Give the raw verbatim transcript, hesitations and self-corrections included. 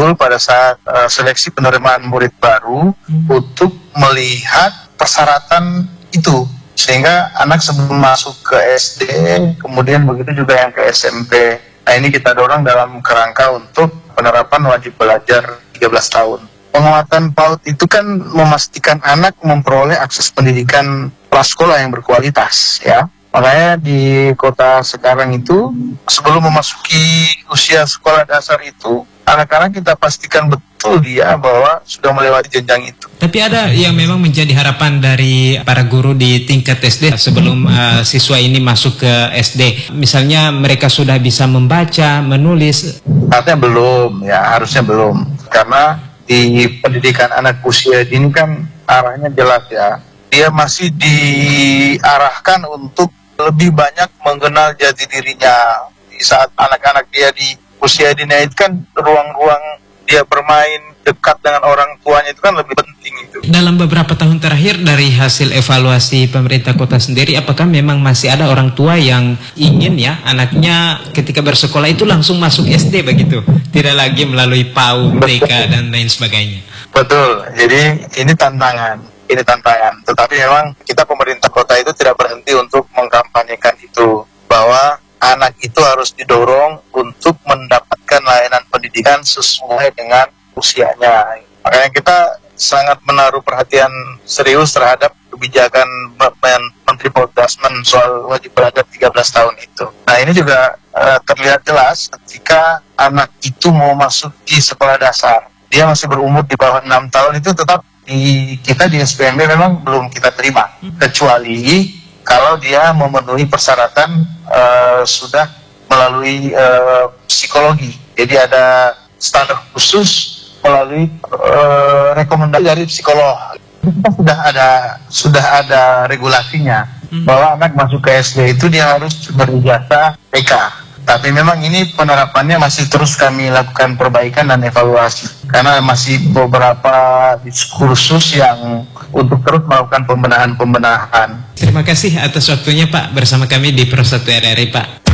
betul pada saat uh, seleksi penerimaan murid baru hmm. untuk melihat persyaratan itu, sehingga anak sebelum masuk ke S D, kemudian begitu juga yang ke S M P. Nah, ini kita dorong dalam kerangka untuk penerapan wajib belajar tiga belas tahun. Penguatan PAUD itu kan memastikan anak memperoleh akses pendidikan prasekolah yang berkualitas, ya. Makanya di kota sekarang itu, sebelum memasuki usia sekolah dasar itu, anak-anak kita pastikan betul dia bahwa sudah melewati jenjang itu. Tapi ada yang memang menjadi harapan dari para guru di tingkat S D sebelum uh, siswa ini masuk ke S D. Misalnya mereka sudah bisa membaca, menulis. Artinya belum, ya harusnya belum. Karena di pendidikan anak usia dini kan arahnya jelas ya. Dia masih diarahkan untuk lebih banyak mengenal jati dirinya. Di saat anak-anak dia di usia dini itu kan ruang-ruang dia bermain dekat dengan orang tuanya itu kan lebih penting itu. Dalam beberapa tahun terakhir dari hasil evaluasi pemerintah kota sendiri, apakah memang masih ada orang tua yang ingin ya anaknya ketika bersekolah itu langsung masuk S D begitu? Tidak lagi melalui PAUD, T K dan lain sebagainya. Betul. Jadi ini tantangan. Ini tantangan, tetapi memang kita pemerintah kota itu tidak berhenti untuk mengkampanyekan itu, bahwa anak itu harus didorong untuk mendapatkan layanan pendidikan sesuai dengan usianya. Makanya kita sangat menaruh perhatian serius terhadap kebijakan Menteri Prodasmen soal wajib belajar tiga belas tahun itu. Nah, ini juga uh, terlihat jelas ketika anak itu mau masuk di sekolah dasar, dia masih berumur di bawah enam tahun itu tetap di kita di S P M B memang belum kita terima, kecuali kalau dia memenuhi persyaratan uh, sudah melalui uh, psikologi. Jadi ada standar khusus melalui uh, rekomendasi dari psikolog. Kita sudah ada sudah ada regulasinya hmm. bahwa anak masuk ke S D itu dia harus berijazah T K. Tapi memang ini penerapannya masih terus kami lakukan perbaikan dan evaluasi. Karena masih beberapa diskursus yang untuk terus melakukan pembenahan-pembenahan. Terima kasih atas waktunya Pak bersama kami di Pro satu R R I Pak.